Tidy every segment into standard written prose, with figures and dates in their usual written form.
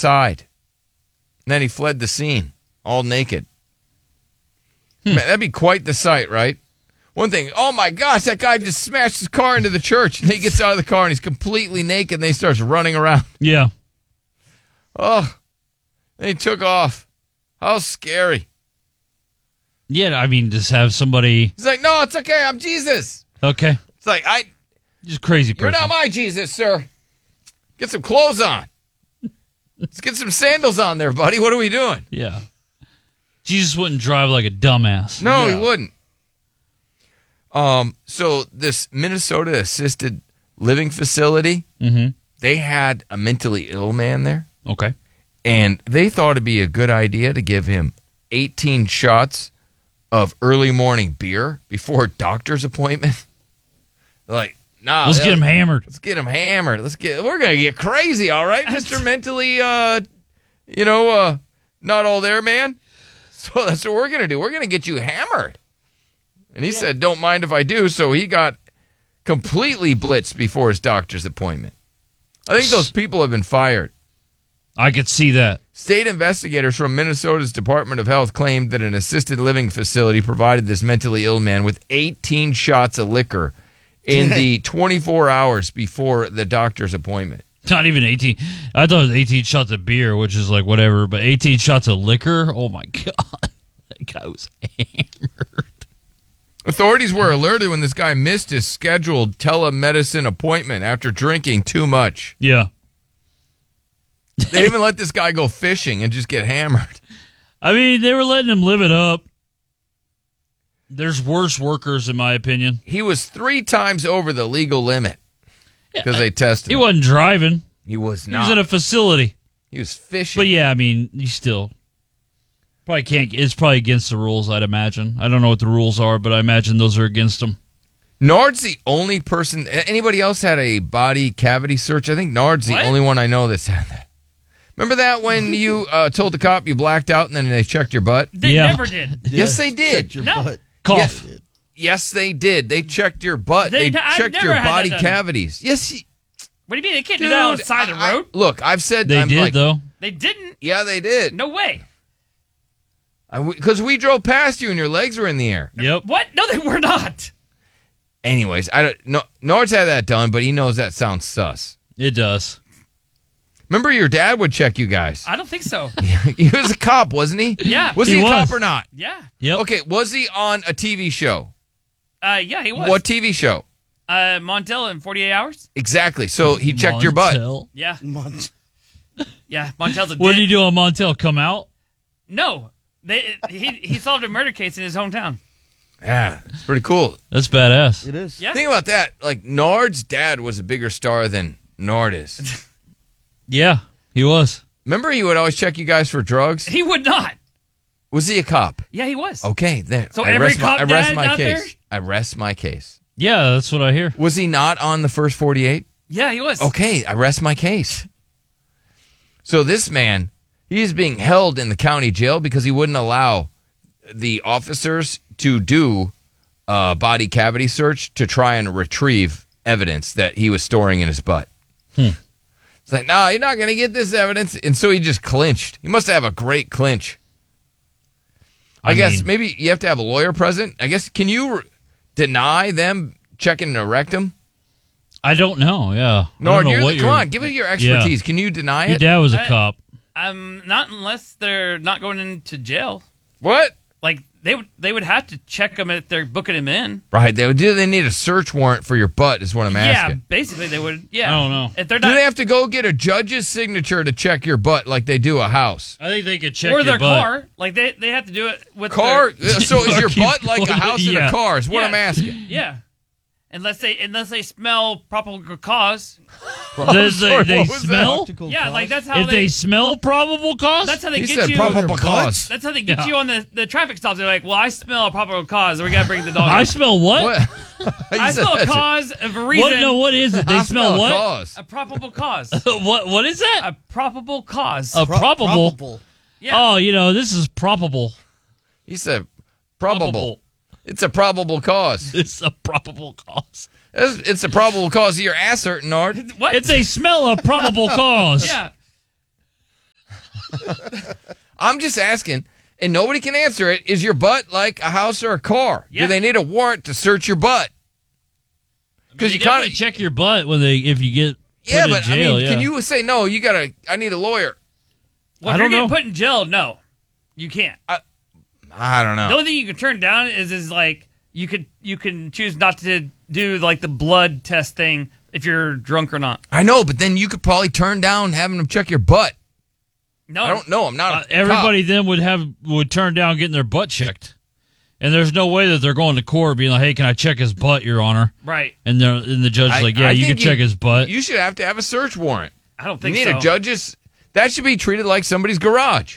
outside. And then he fled the scene, all naked. Man, that'd be quite the sight, right? One thing, oh my gosh, that guy just smashed his car into the church. And he gets out of the car and he's completely naked and then he starts running around. Yeah. Oh, and he took off. How scary. Yeah, I mean, just have somebody... He's like, no, it's okay, I'm Jesus. Okay. It's like, Just crazy you're person. not my Jesus, sir. Get some clothes on. Let's get some sandals on there, buddy. What are we doing? Yeah. Jesus wouldn't drive like a dumbass. No, he wouldn't. So this Minnesota assisted living facility, they had a mentally ill man there, Okay. and they thought it'd be a good idea to give him 18 shots of early morning beer before a doctor's appointment. They're like, nah, Let's get him hammered. Let's get him hammered. We're gonna get crazy, all right, Mr. Mentally, not all there, man. So that's what we're gonna do. We're gonna get you hammered. And he said, don't mind if I do. So he got completely blitzed before his doctor's appointment. I think those people have been fired. I could see that. State investigators from Minnesota's Department of Health claimed that an assisted living facility provided this mentally ill man with 18 shots of liquor in the 24 hours before the doctor's appointment. Not even 18. I thought it was 18 shots of beer, which is like whatever, but 18 shots of liquor? Oh, my God. That guy was hammered. Authorities were alerted when this guy missed his scheduled telemedicine appointment after drinking too much. Yeah. They even let this guy go fishing and just get hammered. I mean, they were letting him live it up. There's worse workers, in my opinion. He was 3 times over the legal limit because they tested He him. wasn't driving. He was He not. was in a facility. He was fishing. But yeah, I mean, you still probably can't. It's probably against the rules, I'd imagine. I don't know what the rules are, but I imagine those are against them. Nard's the only person. Anybody else had a body cavity search? I think Nard's the only one I know that's had that. Remember that when you told the cop you blacked out and then they checked your butt? They never did. Yes, they did. No. Cough. Yes, they did. They checked your butt. They I've checked never your had body that done. cavities. Yes. What do you mean? They can't do that on the side of the road. Look, I've said They I'm did, like, though. They didn't. Yeah, they did. No way. Because we drove past you and your legs were in the air. Yep. What? No, they were not. Anyways, I don't know. Nard's had that done, but he knows that sounds sus. It does. Remember your dad would check you guys. I don't think so. He was a cop, wasn't he? Yeah. Was he He a was. cop or not? Yeah. Yep. Okay, was he on a TV show? Yeah, he was. What TV show? Montel in 48 Hours? Exactly. So he checked your butt. Montel. Yeah. Yeah, Montel's a What dick. did he do on Montel? Come out? No. He solved a murder case in his hometown. Yeah, it's pretty cool. That's badass. It is. Yeah. Think about that. Like, Nard's dad was a bigger star than Nard is. Yeah, he was. Remember he would always check you guys for drugs? He would not. Was he a cop? Yeah, he was. Okay, then. So every cop I rest dad my out there? case. I rest my case. Yeah, that's what I hear. Was he not on the first 48? Yeah, he was. Okay, I rest my case. So this man, he is being held in the county jail because he wouldn't allow the officers to do a body cavity search to try and retrieve evidence that he was storing in his butt. It's like, no, you're not going to get this evidence. And so he just clinched. He must have a great clinch. I guess mean, maybe you have to have a lawyer present. I guess, can you deny them checking a rectum? I don't know. Yeah. No, I don't know what come on, give it your expertise. Can you deny Your it? dad was a cop. Not unless they're not going into jail. What? Like they would have to check him if they're booking him in. Right. They need a search warrant for your butt is what I'm Yeah, asking. basically they would. Yeah, I don't know. If they're Do not, they have to go get a judge's signature to check your butt like they do a house? I think they could check or your their butt. car. Like they have to do it with Car? Their, So is your Keep butt like a going. house and Yeah. a car is what Yeah. I'm asking. yeah, unless they smell probable cause. Does they What was smell? Yeah, like that's how If they smell probable cause? That's how they He get said you. probable cause. That's how they get Yeah. you on the traffic stops. They're like, well, I smell a probable cause. We got to bring the dog. I out. smell what? What? I smell a cause of a reason. What? No, what is it? They I smell a what? cause. A probable cause. What is that? A probable cause. A probable. yeah. Oh, this is probable. He said probable. It's a probable cause. It's a probable cause. It's a probable cause of your ass hurting, Nard. What? It's a smell of probable cause. yeah. I'm just asking, and nobody can answer it. Is your butt like a house or a car? Yeah. Do they need a warrant to search your butt? Because You you kind gotta of check your butt if you get put in jail. can you say no? I need a lawyer. Well, I if you're don't know. getting put in jail, no, you can't. I don't The know. only thing you can turn down is like you can choose not to do like the blood test thing if you're drunk or not. I know, but then you could probably turn down having them check your butt. No, I don't know. I'm not. A Everybody cop. then would turn down getting their butt checked, and there's no way that they're going to court being like, "Hey, can I check his butt, Your Honor?" Right. And the judge's like, "Yeah, you can think check his butt." You should have to have a search warrant. I don't You think need so. a judge's. That should be treated like somebody's garage.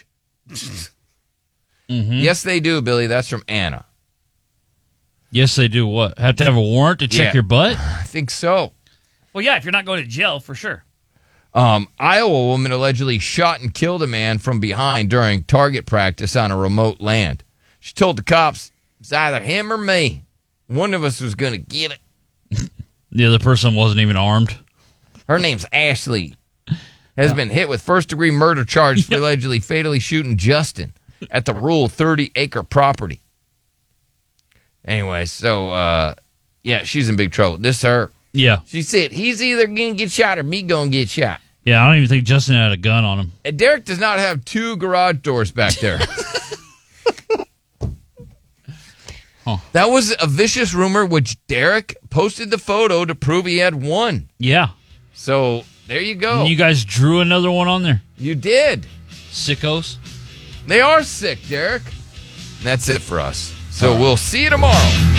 Yes, they do, Billy. That's from Anna. Yes, they do. What? Have to have a warrant to check Yeah. your butt? I think so. Well, yeah, if you're not going to jail, for sure. Iowa woman allegedly shot and killed a man from behind during target practice on a remote land. She told the cops, it's either him or me. One of us was going to get it. The other person wasn't even armed. Her name's Ashley. Has been hit with first-degree murder charge for allegedly fatally shooting Justin at the Rule 30-acre property. Anyway, so, yeah, she's in big trouble. This her. Yeah, She said, he's either going to get shot or me going to get shot. yeah. I don't even think Justin had a gun on him. And Derek does not have 2 garage doors back there. Huh. That was a vicious rumor, which Derek posted the photo to prove he had one. Yeah, So there you go. and you guys drew another one on there. You did. Sickos. They are sick, Derek. And that's it for us. So we'll see you tomorrow.